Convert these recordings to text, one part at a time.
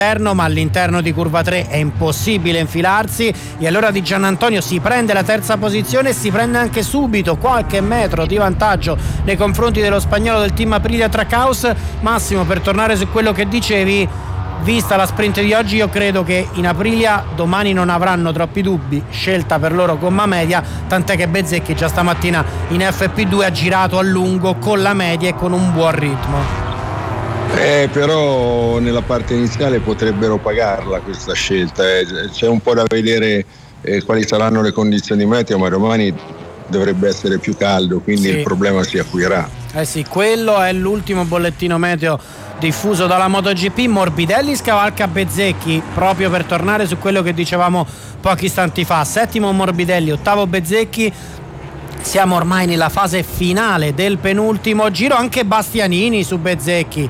ma all'interno di curva 3 è impossibile infilarsi, e allora Di Giannantonio si prende la terza posizione e si prende anche subito qualche metro di vantaggio nei confronti dello spagnolo del team Aprilia Trackhouse. Massimo, per tornare su quello che dicevi, vista la sprint di oggi, io credo che in Aprilia domani non avranno troppi dubbi, scelta per loro gomma media, tant'è che Bezzecchi già stamattina in FP2 ha girato a lungo con la media e con un buon ritmo. Però nella parte iniziale potrebbero pagarla questa scelta, c'è un po' da vedere quali saranno le condizioni meteo, ma domani dovrebbe essere più caldo, quindi il problema si acuirà. Sì, quello è l'ultimo bollettino meteo diffuso dalla MotoGP. Morbidelli scavalca Bezzecchi, proprio per tornare su quello che dicevamo pochi istanti fa. Settimo Morbidelli, ottavo Bezzecchi. Siamo ormai nella fase finale del penultimo giro. Anche Bastianini su Bezzecchi,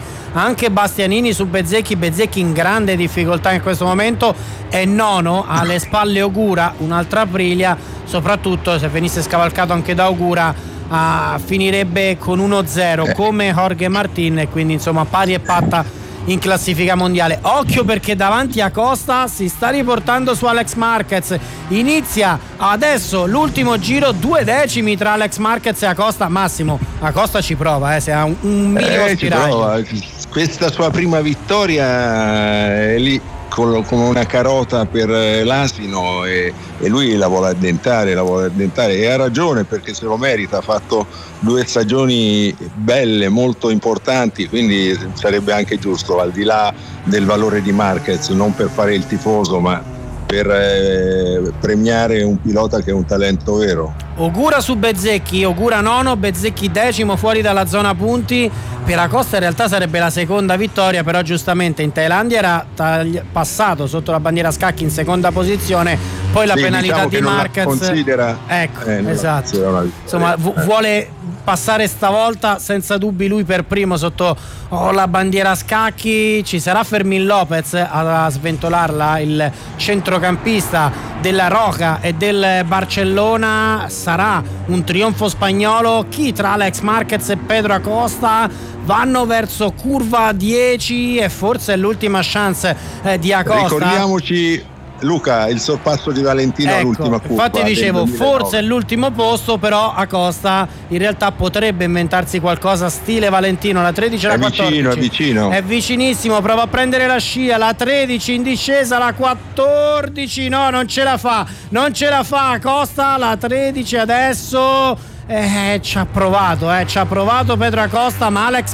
Bezzecchi in grande difficoltà in questo momento, è nono, alle spalle Ogura, un'altra Aprilia, soprattutto se venisse scavalcato anche da Ogura finirebbe con 1-0 come Jorge Martin, e quindi insomma pari e patta in classifica mondiale. Occhio, perché davanti a Costa si sta riportando su Alex Marquez. Inizia adesso l'ultimo giro, 2 decimi tra Alex Marquez e Acosta. Massimo, Acosta ci prova, se ha un minimo spiraglio. Questa sua prima vittoria è lì con una carota per l'asino, e lui la vuole addentare, e ha ragione, perché se lo merita. Ha fatto 2 stagioni belle, molto importanti, quindi sarebbe anche giusto, al di là del valore di Marquez, non per fare il tifoso, ma per premiare un pilota che è un talento vero. Ogura su Bezzecchi, Ogura nono, Bezzecchi decimo fuori dalla zona punti. Per Acosta in realtà sarebbe la seconda vittoria, però giustamente in Thailandia era passato sotto la bandiera a scacchi in seconda posizione, poi la penalità di Marquez considera, esatto, insomma vuole passare stavolta senza dubbi lui per primo sotto la bandiera a scacchi. Ci sarà Fermín López a sventolarla, il centrocampista della Roca e del Barcellona. Sarà un trionfo spagnolo. Chi tra Alex Marquez e Pedro Acosta? Vanno verso curva 10 e forse è l'ultima chance di Acosta. Ricordiamoci, Luca, il sorpasso di Valentino all'ultima curva. Infatti dicevo, forse è l'ultimo posto, però Acosta in realtà potrebbe inventarsi qualcosa stile Valentino. La 13 e la 14 è vicino, è vicinissimo, prova a prendere la scia, la 13 in discesa, la 14 no, non ce la fa Acosta, la 13 adesso. Ci ha provato Pedro Acosta, ma Alex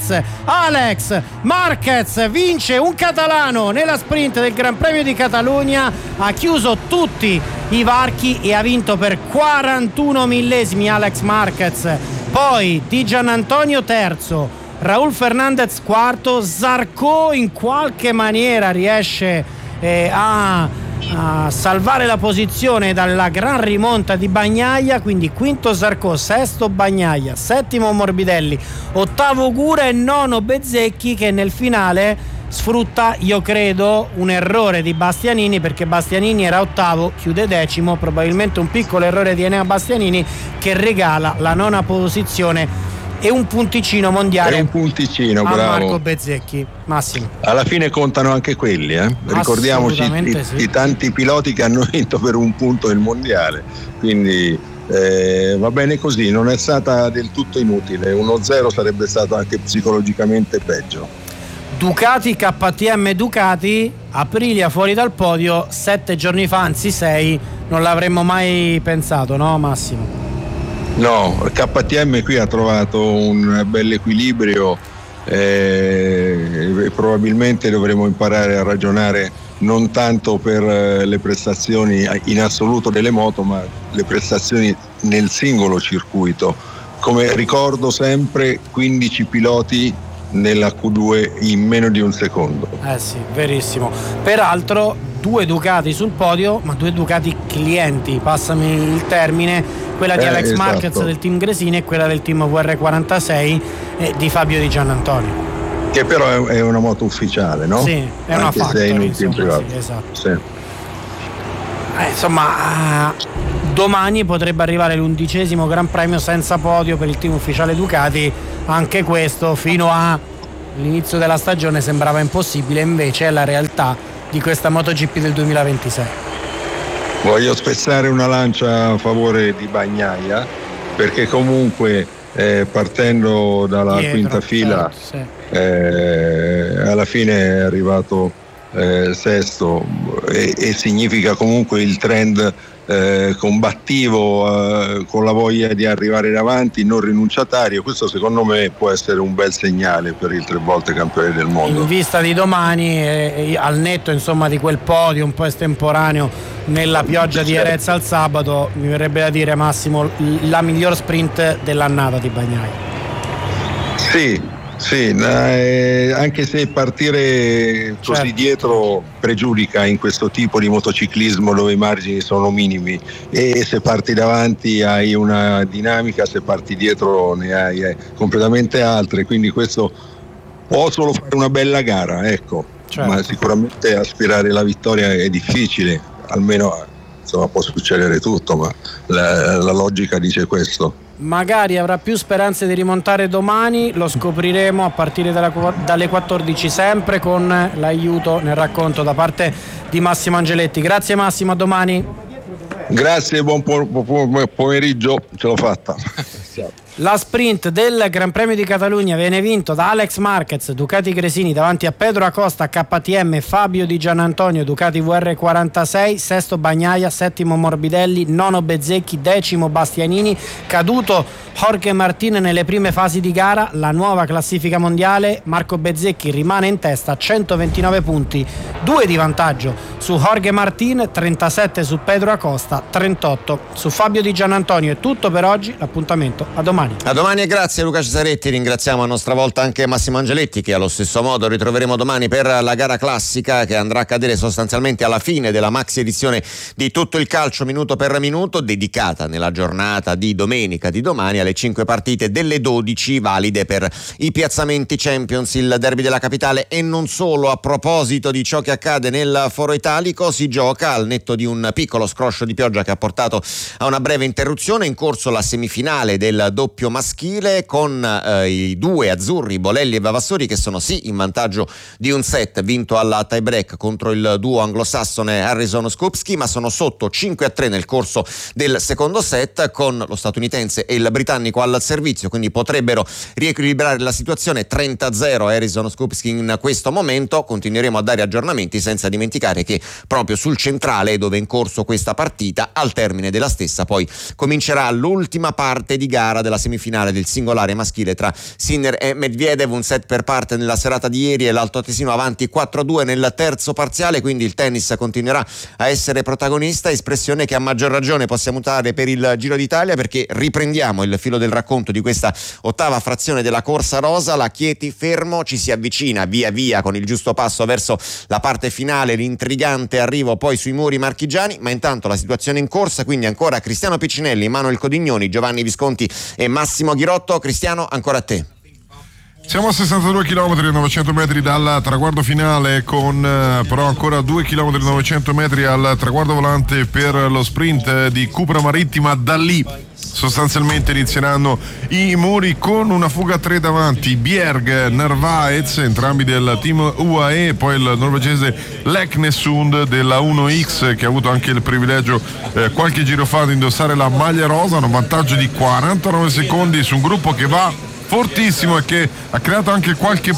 Marquez vince un catalano nella sprint del Gran Premio di Catalogna, ha chiuso tutti i varchi e ha vinto per 41 millesimi Alex Marquez. Poi Di Giannantonio terzo, Raúl Fernández quarto, Zarco in qualche maniera riesce a salvare la posizione dalla gran rimonta di Bagnaia, quindi quinto Zarco, sesto Bagnaia, settimo Morbidelli, ottavo Ogura e nono Bezzecchi, che nel finale sfrutta, io credo, un errore di Bastianini, perché Bastianini era ottavo, chiude decimo, probabilmente un piccolo errore di Enea Bastianini che regala la nona posizione e un punticino mondiale a bravo. Marco Bezzecchi. Massimo, alla fine contano anche quelli, ricordiamoci i tanti piloti che hanno vinto per un punto il mondiale, quindi va bene così, non è stata del tutto inutile. 1-0 sarebbe stato anche psicologicamente peggio. Ducati, KTM Ducati, Aprilia fuori dal podio 7 giorni fa, anzi 6, non l'avremmo mai pensato, no Massimo? No, KTM qui ha trovato un bel equilibrio, e probabilmente dovremo imparare a ragionare non tanto per le prestazioni in assoluto delle moto, ma le prestazioni nel singolo circuito. Come ricordo sempre, 15 piloti nella Q2 in meno di un secondo. Sì, verissimo. Peraltro 2 Ducati sul podio, ma 2 Ducati clienti, passami il termine, quella di Alex Marquez del team Gresini e quella del team VR46 di Fabio Di Giannantonio, che però è una moto ufficiale, no? Sì, è una factory, sì, esatto. Sì. Insomma, domani potrebbe arrivare l'11° Gran Premio senza podio per il team ufficiale Ducati, anche questo fino a l'inizio della stagione sembrava impossibile, invece è la realtà di questa MotoGP del 2026. Voglio spezzare una lancia a favore di Bagnaia, perché comunque partendo dalla quinta fila, alla fine è arrivato sesto, e significa comunque il trend combattivo, con la voglia di arrivare davanti, non rinunciatario. Questo secondo me può essere un bel segnale per il 3 volte campione del mondo. In vista di domani, al netto insomma di quel podio un po' estemporaneo nella pioggia di Jerez al sabato, mi verrebbe da dire, Massimo, la miglior sprint dell'annata di Bagnaia. Sì, anche se partire così dietro pregiudica in questo tipo di motociclismo dove i margini sono minimi, e se parti davanti hai una dinamica, se parti dietro ne hai completamente altre, quindi questo può solo fare una bella gara, ecco. Certo. Ma sicuramente aspirare alla vittoria è difficile, almeno insomma può succedere tutto, ma la logica dice questo. Magari avrà più speranze di rimontare domani, lo scopriremo a partire dalle 14, sempre con l'aiuto nel racconto da parte di Massimo Angeletti. Grazie Massimo, a domani. Grazie, buon pomeriggio, ce l'ho fatta. La sprint del Gran Premio di Catalogna viene vinto da Alex Marquez, Ducati Gresini, davanti a Pedro Acosta, KTM, Fabio Di Gianantonio, Ducati VR46, sesto Bagnaia, settimo Morbidelli, nono Bezzecchi, decimo Bastianini, caduto Jorge Martin nelle prime fasi di gara. La nuova classifica mondiale: Marco Bezzecchi rimane in testa, 129 punti, 2 di vantaggio su Jorge Martin, 37 su Pedro Acosta, 38 su Fabio Di Gianantonio. È tutto per oggi, l'appuntamento a domani. A domani e grazie Luca Cesaretti. Ringraziamo a nostra volta anche Massimo Angeletti, che allo stesso modo ritroveremo domani per la gara classica, che andrà a cadere sostanzialmente alla fine della maxi edizione di Tutto il Calcio minuto per minuto, dedicata nella giornata di domenica di domani alle 5 partite delle 12 valide per i piazzamenti Champions, il derby della capitale. E non solo. A proposito di ciò che accade nel Foro Italico, si gioca al netto di un piccolo scroscio di pioggia che ha portato a una breve interruzione. In corso la semifinale del doppio maschile, con i due azzurri Bolelli e Vavassori, che sono sì in vantaggio di un set vinto alla tie break contro il duo anglosassone Harrison Skupski, ma sono sotto 5-3 nel corso del secondo set, con lo statunitense e il britannico al servizio, quindi potrebbero riequilibrare la situazione. 30-0 Harrison Skupski in questo momento. Continueremo a dare aggiornamenti, senza dimenticare che proprio sul centrale, dove è in corso questa partita, al termine della stessa poi comincerà l'ultima parte di gara della semifinale del singolare maschile tra Sinner e Medvedev. Un set per parte nella serata di ieri e l'altoatesino avanti 4-2 nel terzo parziale, quindi il tennis continuerà a essere protagonista, espressione che a maggior ragione possiamo usare per il Giro d'Italia, perché riprendiamo il filo del racconto di questa ottava frazione della corsa rosa. La Chieti fermo ci si avvicina via via con il giusto passo verso la parte finale, l'intrigante arrivo poi sui muri marchigiani, ma intanto la situazione in corsa, quindi ancora Cristiano Piccinelli, Manuel Codignoni, Giovanni Visconti e Massimo Ghirotto. Cristiano, ancora a te. Siamo a 62 km e 900 metri dal traguardo finale, con però ancora 2 km e 900 metri al traguardo volante per lo sprint di Cupra Marittima. Da lì sostanzialmente inizieranno i muri, con una fuga a 3 davanti, Bjerg, Narvaez, entrambi del team UAE, poi il norvegese Leknesund della 1X, che ha avuto anche il privilegio qualche giro fa di indossare la maglia rosa. Un vantaggio di 49 secondi su un gruppo che va fortissimo e che ha creato anche qualche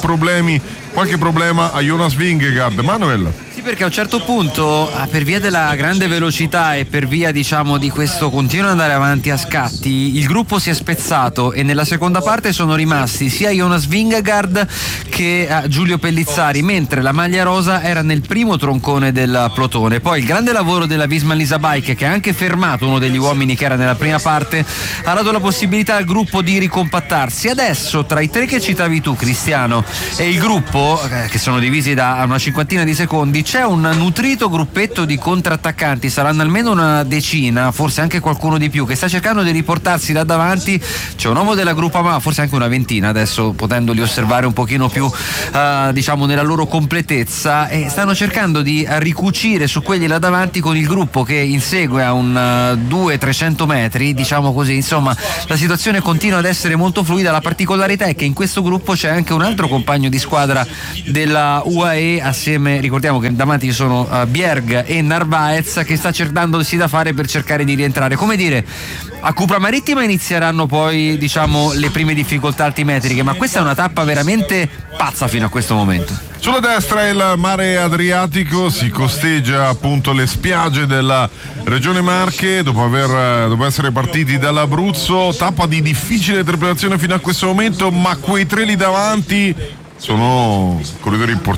problema a Jonas Vingegaard. Manuel? Sì, perché a un certo punto, per via della grande velocità e per via, diciamo, di questo continuo andare avanti a scatti, il gruppo si è spezzato e nella seconda parte sono rimasti sia Jonas Vingegaard che Giulio Pellizzari, mentre la maglia rosa era nel primo troncone del plotone. Poi il grande lavoro della Visma Lease Bike, che ha anche fermato uno degli uomini che era nella prima parte, ha dato la possibilità al gruppo di ricompattarsi. Adesso, tra i tre che citavi tu, Cristiano, e il gruppo, che sono divisi da una cinquantina di secondi, c'è un nutrito gruppetto di contrattaccanti, saranno almeno una decina, forse anche qualcuno di più, che sta cercando di riportarsi da davanti. C'è un uomo della Groupama, forse anche una ventina adesso, potendoli osservare un pochino più diciamo nella loro completezza, e stanno cercando di ricucire su quelli là davanti con il gruppo che insegue a un 200-300 metri, diciamo così. Insomma, la situazione continua ad essere molto fluida. La particolarità è che in questo gruppo c'è anche un altro compagno di squadra della UAE assieme, ricordiamo che davanti ci sono Bjerg e Narvaez, che sta cercandosi da fare per cercare di rientrare. Come dire, a Cupra Marittima inizieranno poi, diciamo, le prime difficoltà altimetriche, ma questa è una tappa veramente pazza fino a questo momento. Sulla destra il mare Adriatico, si costeggia appunto le spiagge della regione Marche dopo essere partiti dall'Abruzzo. Tappa di difficile interpretazione fino a questo momento, ma quei tre lì davanti sono corridori importanti.